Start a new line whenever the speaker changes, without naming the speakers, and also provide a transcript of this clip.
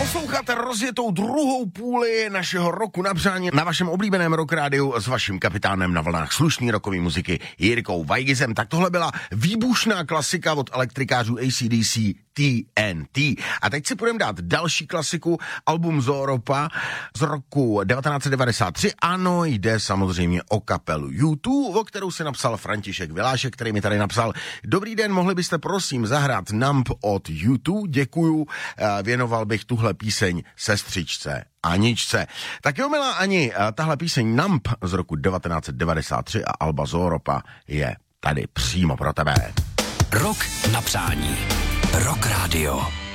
Posloucháte rozjetou druhou půli našeho roku na přání na vašem oblíbeném Rock Rádiu s vaším kapitánem na vlnách slušný rokový muziky Jirkou Vajgizem. Tak tohle byla výbušná klasika od elektrikářů AC/DC TNT. A teď si půjdeme dát další klasiku, album Zooropa z roku 1993. Ano, jde samozřejmě o kapelu U2, o kterou si napsal František Vilášek, který mi tady napsal: Dobrý den, mohli byste prosím zahrát Numb od U2? Děkuju, věnoval bych tuhle píseň sestřičce Aničce. Tak jo, milá Ani, tahle píseň Numb z roku 1993 a alba Zooropa je tady přímo pro tebe.
Rok na přání. Rock Radio.